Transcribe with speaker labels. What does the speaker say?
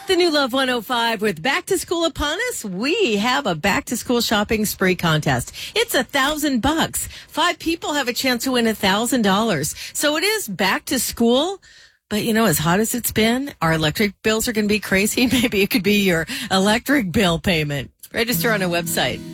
Speaker 1: The new Love 105 with back to school upon us. We have a back to school shopping spree contest. It's $1,000. 5 people have a chance to win $1,000. So it is back to school. But, as hot as it's been, our electric bills are going to be crazy. Maybe it could be your electric bill payment. Register on a website.